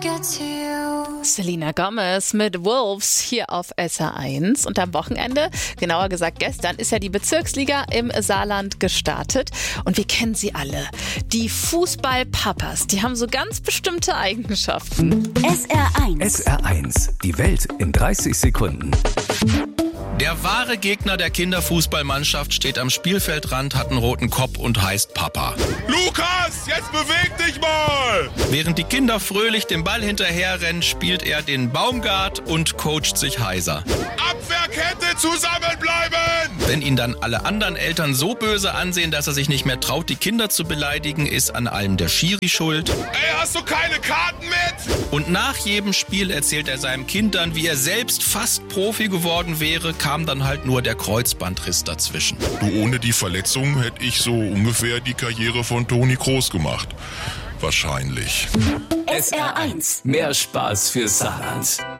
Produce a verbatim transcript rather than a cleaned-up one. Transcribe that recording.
Selena Gomez mit Wolves hier auf S R eins. Und am Wochenende, genauer gesagt gestern, ist ja die Bezirksliga im Saarland gestartet. Und wir kennen sie alle. Die Fußball-Papas, die haben so ganz bestimmte Eigenschaften. S R eins. S R eins. Die Welt in dreißig Sekunden. Der wahre Gegner der Kinderfußballmannschaft steht am Spielfeldrand, hat einen roten Kopf und heißt Papa. Lukas, jetzt beweg dich mal! Während die Kinder fröhlich dem Ball hinterherrennen, spielt er den Baumgart und coacht sich heiser. Abwehrkette zusammenbleiben! Wenn ihn dann alle anderen Eltern so böse ansehen, dass er sich nicht mehr traut, die Kinder zu beleidigen, ist an allem der Schiri schuld. Ey, hast du keine Karten mit? Und nach jedem Spiel erzählt er seinem Kind dann, wie er selbst fast Profi geworden wäre, kam dann halt nur der Kreuzbandriss dazwischen. Du, ohne die Verletzung hätte ich so ungefähr die Karriere von Toni Kroos gemacht. Wahrscheinlich. S R eins. Mehr Spaß für Saarland.